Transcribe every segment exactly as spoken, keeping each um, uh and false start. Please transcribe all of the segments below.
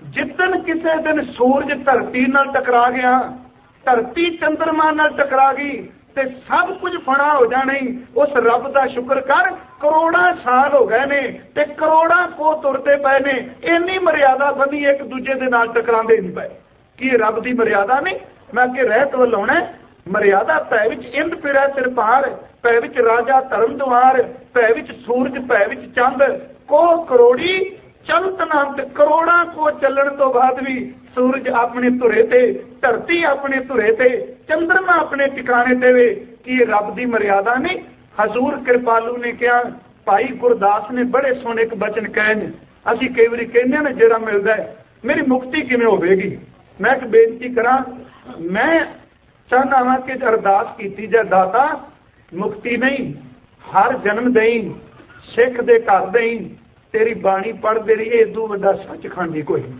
जिदन किसी दिन सूरज धरती नाल टकरा गया, धरती चंद्रमा नाल टकरा गई ते सब कुछ फना हो जाना। उस रब का शुक्र कर, करोड़ा साल हो गए ने ते करोड़ा को तुरते पे ने, इन्नी मर्यादा बनी एक दूजे दे नाल टकरांदे नहीं पे। कि रब की मर्यादा नहीं? मैं अगे रहत वल आउणा। मर्यादा पै विच इंद फिरै सिर भार, पै विच राजा धर्म द्वार, पै विच सूरज, पै विच चंद, को करोड़ी चलत नाम। करोड़ा को चलण तो बाद भी सूरज अपने धुरे ते, धरती अपने धुरे ते, चंद्रमा अपने ठिकाने ते वे। कि रब की मर्यादा नहीं? हजूर कृपालू ने कहा, भाई गुरदास ने बड़े सोहने एक बचन कहे ने। असी कई बार कहने ना जेड़ा मिलता है मेरी मुक्ति किवें होवेगी। मैं एक बेनती करा, मैं चाहना वा कि अरदास की जाए, दाता मुक्ति नहीं हर जन्म दई, सिख दे घर दई, तेरी बाणी पढ़ते रहिए, इदू वड्डा सचखंड ही कोई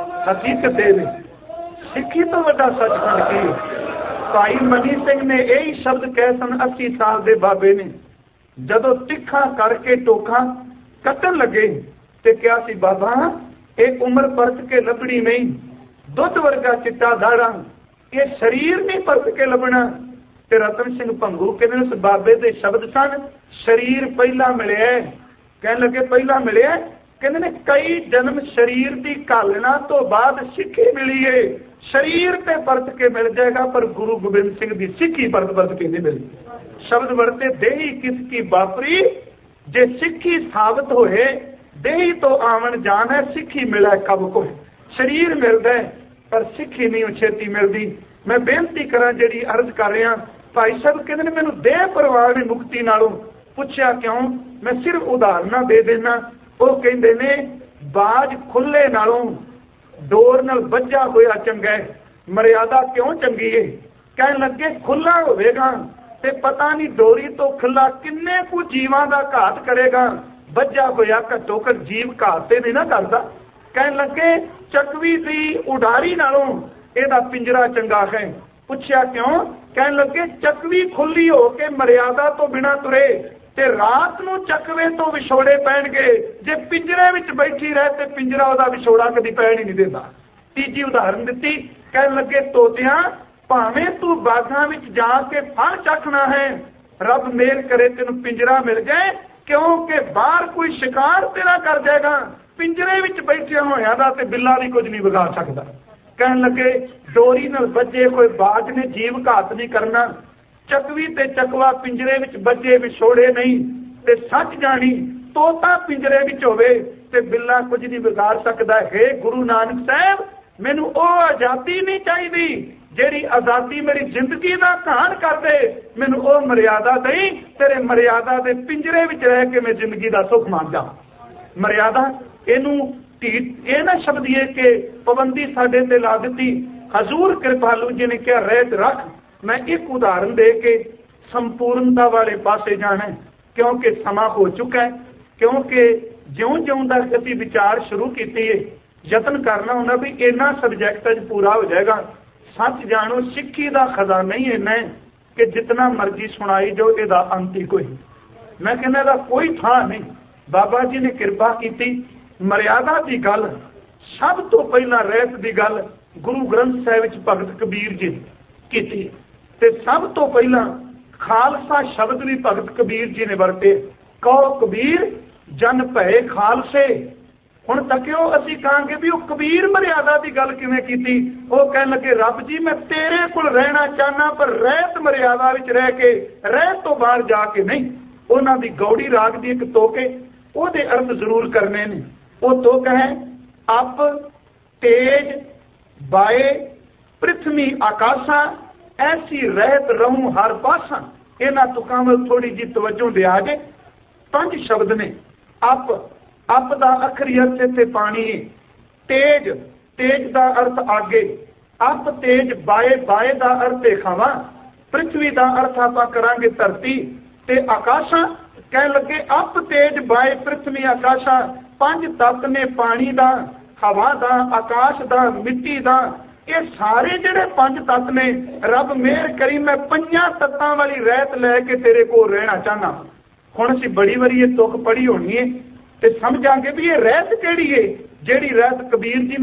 हकीकत है। सिक्खी तो वड्डा सचखंड की। भाई मनी सिंह ने यही शब्द कहे सन अस्सी साल के बाबे ने, जदों तिखा करके टोखा कट्टन लगे ते क्या सी, बाबा एक उम्र परत के लभनी नहीं, दुध वर्गा चिट्टा दाड़ा, ये शरीर नहीं परत के लभना। ते रतन सिंह भंगू कहते उस बाबे के शब्द सन, शरीर पहला मिले। कह लगे पहला मिले, कहते ने कई जन्म शरीर की घालना तो बाद सिक्खी मिली है। शरीर ते परत के मिल जाएगा, पर गुरु गोबिंद सिंह की सिक्खी परत परत के नहीं मिलती। शब्द बढ़ते देही किसकी बापरी, जे सिक्खी साबित होए, देही तो आवन जान है, सिक्खी मिला कब को। शरीर मिलता है पर सिक्खी नहीं छेती मिलती। मैं बेनती करा जी अर्ज कर रहा, भाई साहब कहते मैनू देह परवाह ने मुक्ति नालों। पूछया क्यों? मैं सिर्फ उदाहरण दे देना। वो कहते ने बाज खुले नालों डोर नाल बज्जा होया चंगा है। मर्यादा क्यों चंगी है? कह लगे खुला होवेगा ते पता नहीं डोरी तो खुला किन्ने कु जीवां दा घात करेगा। बज्जा होया घट्टो घट जीव घात ते नहीं ना करता। कह लगे चकवी दी उडारी नालों एदा पिंजरा चंगा है। पूछया क्यों? कह लगे चकवी खुली हो के मर्यादा तो बिना तुरे ते रात नूं चकवे तो विछोड़े पैणगे। जे पिंजरे विच बैठी रहे ते पिंजरा उहदा विछोड़ा कदी पैण ही नहीं देता। तीजी उदाहरण दी, कह लगे तोतियां भावें तू बागां विच जाके फल चखना है, रब मेल करे तेनू पिंजरा मिल जाए, क्योंकि बाहर कोई शिकार तेरा कर जाएगा। पिंजरे विच बैठे होया दा ते बिल्ला भी कुछ नहीं बिगाड़ सकता। कह लगे डोरी नाल बजे कोई बाज ने जीव घात नहीं करना। चकवी ते चकवा पिंजरे विच बजे विछोड़े नहीं। ते सच जानी तोता पिंजरे विच होवे ते बिल्ला कुछ नहीं बिगाड़ सकता। है गुरु नानक साहब, मैनू ओ आजादी नहीं चाहिए जेड़ी आजादी मेरी जिंदगी का घाण कर दे। मैनू ओ मर्यादा दई, तेरे मर्यादा दे पिंजरे विच रह के मैं जिंदगी का सुख मान जा। मर्यादा इनू ये ना शब्द ये कि पाबंदी साडे ते ला दी। हजूर कृपालू जी ने क्या रहत रख। मैं एक उदाहरण दे के संपूर्णता वाले पासे जाना है, क्योंकि समा हो चुका है। क्योंकि ज्यों ज्यों तक असीं विचार शुरू किए यतन करना होना भी इन्ना सबजैक्ट अज पूरा हो जाएगा। सच जानो सिक्खी का खजाना ही इन्ना है कि जितना मर्जी सुनाई जो इसका अंत ही कोई। मैं कहना इसका कोई थां नहीं। बाबा जी ने कृपा की। मर्यादा की गल सब तो पहला रहत की गल गुरु ग्रंथ साहिब भगत कबीर जी की। ते सब तो पहला खालसा शब्द भी भगत कबीर जी ने वरते। कहो कबीर जन भय खालसे। हुण तकियो असीं कहांगे भी वो कबीर मर्यादा की गल किवें कीती। वो कहण लगे रब जी मैं तेरे कोल रहना चाहना, पर रहत मर्यादा विच रह के, रहत तो बाहर जाके नहीं। उन्हां दी गौड़ी राग दी एक तोके ओहदे अर्थ जरूर करने ने। वो तुक है अप तेज बाए पृथ्वी आकाशा, ऐसी रहत रहूं हर पासा। इन्हां तुकां वल थोड़ी जी तवज्जो दे आ जे। पंज शब्द ने। अप अप दा अखरी अर्थ इत्थे पानी है। तेज तेज दा अर्थ आगे। अप तेज बाए बाए दा अर्थ खावा। पृथ्वी दा अर्थ आपां करांगे धरती। ते आकाशा कह लगे अप तेज बाए पृथ्वी आकाशा। पंज तत्त ने पानी दा, हवा दा, आकाश दा, मिट्टी दा। ये सारे जिहड़े पंज तत्त ने रब मेहर करी मैं पंजां तत्तां वाली रहत लैके तेरे कोल रहना चाहना। हुण असीं बड़ी वारी ये तुक पढ़ी होनी है ते समझांगे भी ये रहत किहड़ी है, जिहड़ी रहत कबीर जी